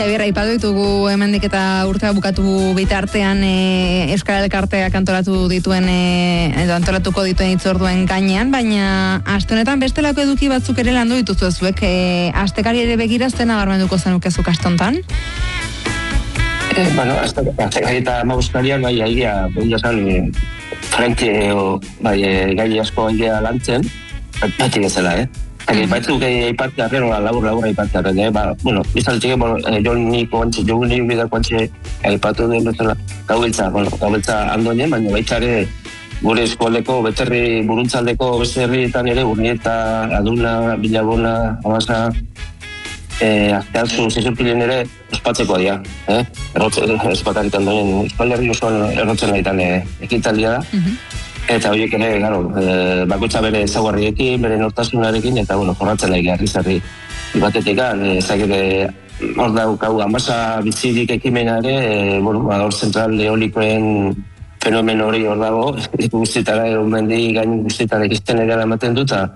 Xabier, aipatu ditugu hemendik eta urtea bukatu bitartean Euskal Elkarteak antolatu dituen edo antolatuko dituen hitzorduen gainean, baina aste honetan bestelako eduki batzuk ere landu dituzu zuek, astekari ere begirazten nabarmenduko zenukezuk aste hontan? Bueno, astekari eta mabuskarian bai aia, frente gai asko aia lantzen, batik ezela, Batzuk aipatzea, labur aipatzea, bueno, bizaltzik, jogunik bidako antxe aipatu duen bezala, gaubeltza andoinen, baina baitzare gure eskualdeko, beterri buruntzaldeko beste herrietan ere, Urnieta, Aduna, Bilabona, Amasa, Azteazu, Zizurpilen ere, ospatzeko dira, espatarik andoinen, eskualderri osoan errotzen nahitan ekitaldia da, eta horiek ere, bakoitza bere ezaugarriekin, bere nortasunarekin, eta, jorratzen nahi garrizarri. Batetik, hor daukau, Amasa bizirik ekimena ere, hor zentral eolikoen fenomen hori hor dago, guztietara, mendi gain guztietara ekizten ere ematen dut, eta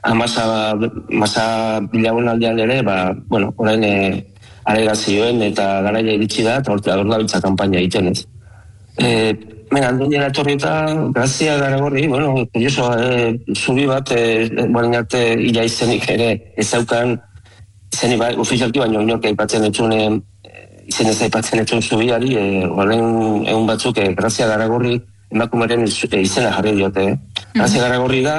Amasa bilagun aldean ere, orain alegazioen eta garaia iritsi da, eta hor dabiltza kampaina egiten ez. Andoinen atorri eta grazia Garagorri, kurioso, zubi bat, borin arte ila izenik ere ezaukan, izenik ofizialki baino inork aipatzen etxun, izen ez aipatzen etxun zubiari, horren egun batzuk grazia Garagorri emakumeren izena jarri diote. Grazia Garagorri da,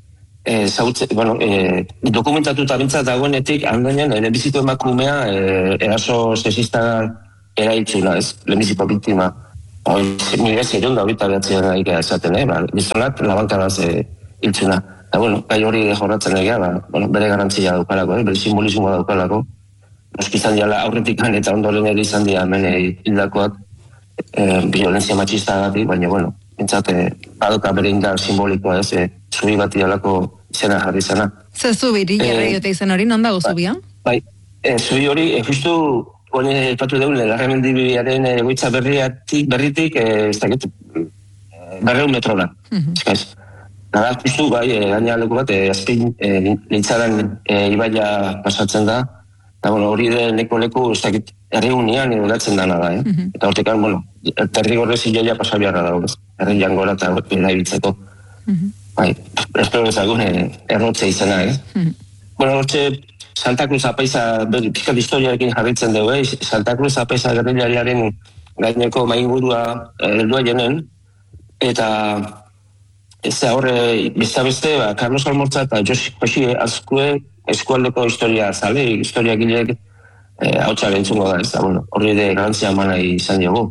dokumentatuta bintzat dagoenetik Andoinen lehenbiziko emakumea eraso sexista erailtzuna, lehenbiziko biktima. Mire zirun da horita behatzen nahi esaten, bizonat labankaraz hiltzuna. Eta, gai hori jorratzen egia, bere garantzia daukalako, bere simbolismoa daukalako. Noskizan jala aurretikan eta ondoren ere izan dira hemen hildakoak violentzia machista gati, baina, bintzat, badoka bere indar simbolikoa ez, zubi bat idalako izena jarri zena. Zer zubiri, jarri jote izen hori, non dago zubia? Zubi hori, justu, epatu deun, Larramendibiaren egoitza berritik, ez dakit, 200 metrora. Nara, justu, gaina leku bat, azpin nintzaran ibaia pasatzen da, eta hori deneko leku, ez dakit, herriunean edatzen dana da, eta hortekan, terrigorrez hilaia pasabiarra dago, herri jangora eta erabiltzeko. Espero ezagun errotze izena, hortze, Santa Cruz Apaiza, pizkat historiarekin jarritzen dugu, Santa Cruz Apaiza gerrilariaren gaineko maingurua heldua jenen, eta ez da horre, beste, Carlos Almortza eta Josi Azkue eskualdeko historia zale, historia gileek hautsara entzungo da, ez da, horri de garantzia mana izan diogu.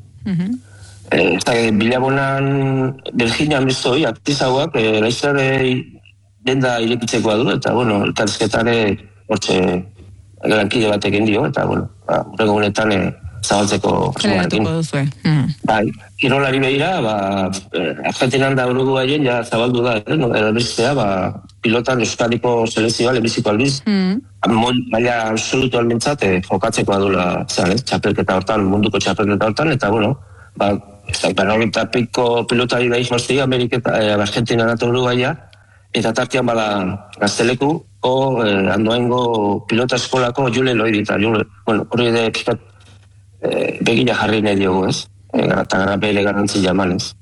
Bilabonan Belginan bezoi, aktizauak, laizare denda irekitzekoa du, eta, elkarrizketare hortxe lankide batekin dio, eta, urrego honetan zabaltzeko asmoarekin. Kirolari behira, Argentinan da Uruguayen ja zabaldu da, erbiztea, pilotan Euskadiko selezioa, lehenbiziko albiz, maila absolutu almentzat, jokatzeko adula, txapelketa hortan, munduko txapelketa hortan, eta, eta piko pilotari behi jozti, Argentina eta Uruguaya, eta tartean gazteleku, andoaingo pilota eskolako Jule Loirita, hori de pikat begila jarri nahi diogu, ez? Eta bere garantzi jaman, ez?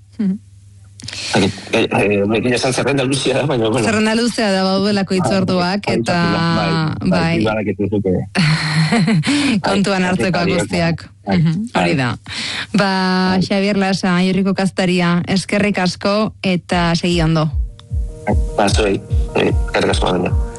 Begila esan zerrenda luzea da, baina, zerrenda luzea da baudelako itzorduak, eta kontuan hartzeko guztiak. Hori da. Xabier Lasa, Aierriko Kastaria, eskerrik asko eta segi ondo. Zuei, eskerrik asko.